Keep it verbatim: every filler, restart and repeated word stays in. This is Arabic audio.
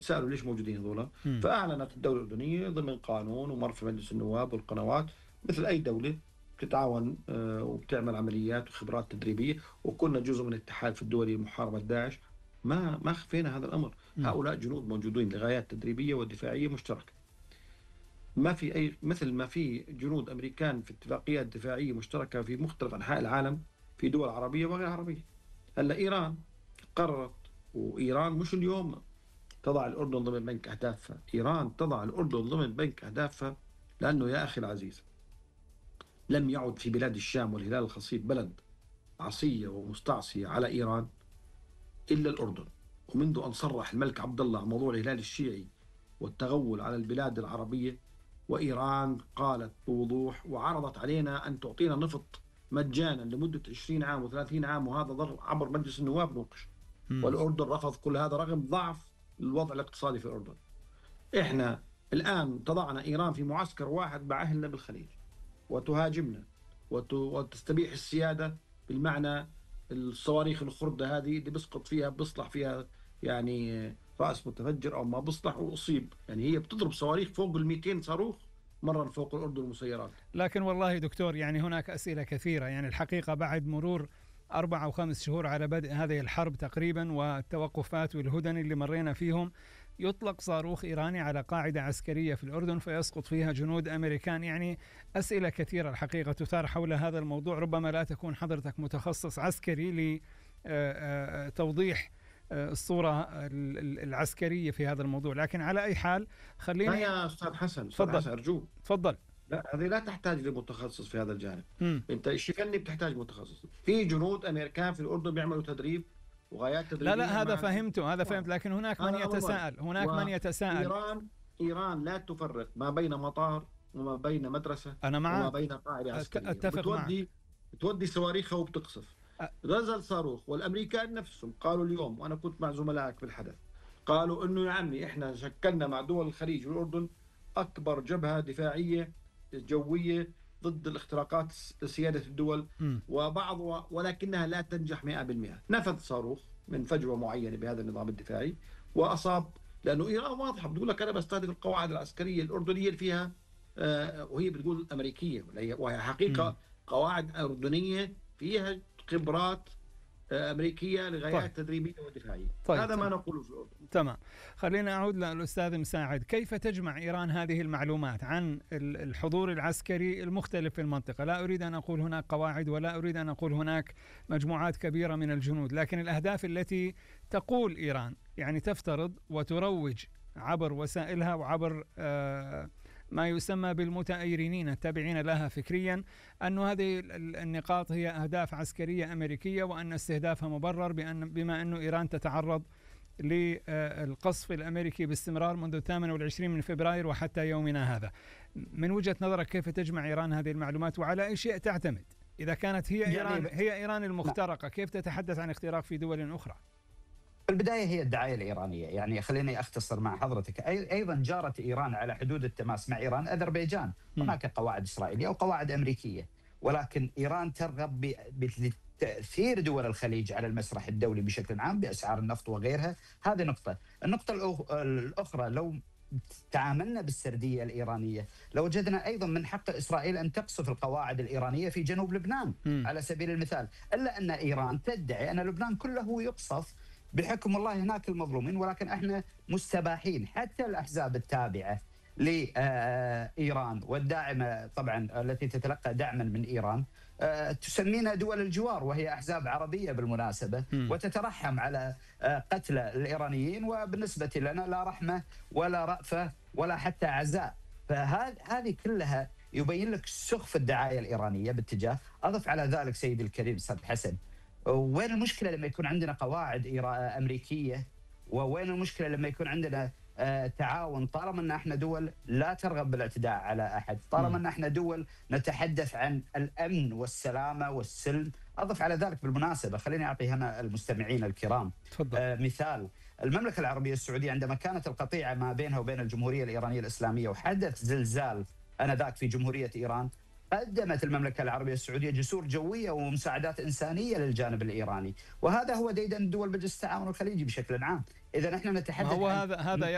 سألوا ليش موجودين هذولا، مم. فأعلنت الدولة الأردنية ضمن قانون ومر في مجلس النواب والقنوات مثل أي دولة بتتعاون آه، وبتعمل عمليات وخبرات تدريبية، وكنا جزء من الاتحاد في الدولي لمحاربة داعش. ما ما خفينا هذا الأمر. مم. هؤلاء جنود موجودين لغايات تدريبية ودفاعية مشتركة. ما في أي مثل ما في جنود أمريكان في اتفاقيات دفاعية مشتركة في مختلف أنحاء العالم في دول عربية وغير عربية. هلا إيران قررت، وإيران مش اليوم تضع الأردن ضمن بنك أهدافها، إيران تضع الأردن ضمن بنك أهدافها لأنه يا أخي العزيز لم يعد في بلاد الشام والهلال الخصيب بلد عصية ومستعصية على إيران إلا الأردن. ومنذ أن صرح الملك عبد الله عن موضوع الهلال الشيعي والتغول على البلاد العربية، وإيران قالت بوضوح وعرضت علينا أن تعطينا نفط مجانا لمدة عشرين عام وثلاثين عام، وهذا ضر عبر مجلس النواب نوقش، مم. والأردن رفض كل هذا رغم ضعف الوضع الاقتصادي في الأردن. إحنا الآن تضعنا إيران في معسكر واحد مع أهلنا بالخليج وتهاجمنا وت... وتستبيح السيادة، بالمعنى الصواريخ الخردة هذه اللي بسقط فيها بيصلح فيها يعني رأس متفجر أو ما بيصلح وأصيب، يعني هي بتضرب صواريخ فوق ال مئتين صاروخ مرة فوق الأردن مسيرات. لكن والله دكتور، يعني هناك أسئلة كثيرة. يعني الحقيقة بعد مرور أربع أو خمس شهور على بدء هذه الحرب تقريبا، والتوقفات والهدن اللي مرينا فيهم، يطلق صاروخ إيراني على قاعدة عسكرية في الأردن فيسقط فيها جنود أمريكان. يعني أسئلة كثيرة الحقيقة تثار حول هذا الموضوع. ربما لا تكون حضرتك متخصص عسكري لتوضيح الصورة العسكرية في هذا الموضوع، لكن على أي حال خلينا. لا يا أستاذ حسن، أستاذ حسن أرجوك تفضل. لا، هذه لا تحتاج لمتخصص في هذا الجانب. مم. انت شيء فني بتحتاج متخصص. في جنود امريكان في الاردن بيعملوا تدريب وغايات تدريبيه. لا لا هذا فهمته، هذا فهمت، لكن هناك من يتساءل، هناك من يتساءل. ايران ايران لا تفرق ما بين مطار وما بين مدرسه انا معك، وما بين قاعده عسكريه. اتفق بتودي معك. بتودي صواريخها وبتقصف. نزل صاروخ، والامريكان نفسهم قالوا اليوم، وانا كنت مع زملائك بالحدث، قالوا انه يا عمي احنا شكلنا مع دول الخليج والاردن اكبر جبهه دفاعيه جويه ضد الاختراقات لسياده الدول م. وبعض، ولكنها لا تنجح مئة بالمئة. نفذ صاروخ من فجوه معينه بهذا النظام الدفاعي واصاب، لانه ايران واضحه بتقول لك انا بستهدف القواعد العسكريه الاردنيه اللي فيها آه وهي بتقول امريكيه، وهي حقيقه م. قواعد اردنيه فيها خبرات أمريكية لغايات طيب. تدريبية ودفاعية. طيب. هذا ما نقوله في الأردن. تمام. خلينا أعود للأستاذ مساعد. كيف تجمع إيران هذه المعلومات عن الحضور العسكري المختلف في المنطقة؟ لا أريد أن أقول هناك قواعد، ولا أريد أن أقول هناك مجموعات كبيرة من الجنود، لكن الأهداف التي تقول إيران يعني تفترض وتروج عبر وسائلها وعبر آه ما يسمى بالمتأيرين التابعين لها فكريا، أن هذه النقاط هي أهداف عسكرية أمريكية، وأن استهدافها مبرر بأن بما أن إيران تتعرض للقصف الأمريكي باستمرار منذ الثامن والعشرين من فبراير وحتى يومنا هذا. من وجهة نظرك كيف تجمع إيران هذه المعلومات، وعلى أي شيء تعتمد؟ إذا كانت هي إيران هي إيران المخترقة، كيف تتحدث عن اختراق في دول أخرى؟ في البداية هي الدعاية الإيرانية. يعني خليني أختصر مع حضرتك. أيضا جارت إيران على حدود التماس مع إيران أذربيجان، هناك قواعد إسرائيلية وقواعد أمريكية، ولكن إيران ترغب بتأثير دول الخليج على المسرح الدولي بشكل عام بأسعار النفط وغيرها. هذه نقطة. النقطة الأخرى، لو تعاملنا بالسردية الإيرانية لوجدنا أيضا من حق إسرائيل أن تقصف القواعد الإيرانية في جنوب لبنان م. على سبيل المثال، إلا أن إيران تدعي أن لبنان كله يقصف بحكم الله هناك المظلومين، ولكن احنا مستباحين. حتى الأحزاب التابعة لإيران والداعمة طبعا التي تتلقى دعما من إيران تسمينا دول الجوار، وهي أحزاب عربية بالمناسبة، م. وتترحم على قتل الإيرانيين، وبالنسبة لنا لا رحمة ولا رأفة ولا حتى عزاء. فهذه كلها يبين لك سخف الدعاية الإيرانية باتجاه. أضف على ذلك سيدي الكريم أستاذ حسن، وين المشكلة لما يكون عندنا قواعد أمريكية؟ ووين المشكلة لما يكون عندنا آه تعاون، طالما أن احنا دول لا ترغب بالاعتداء على أحد، طالما أن احنا دول نتحدث عن الأمن والسلامة والسلم. أضف على ذلك بالمناسبة، خليني أعطي هنا المستمعين الكرام آه مثال. المملكة العربية السعودية عندما كانت القطيعة ما بينها وبين الجمهورية الإيرانية الإسلامية وحدث زلزال آنذاك في جمهورية إيران، قدمت المملكة العربية السعودية جسور جوية ومساعدات إنسانية للجانب الإيراني، وهذا هو ديدن دول مجلس التعاون الخليجي بشكل عام. إذا نحن نتحدث هو هذا هذا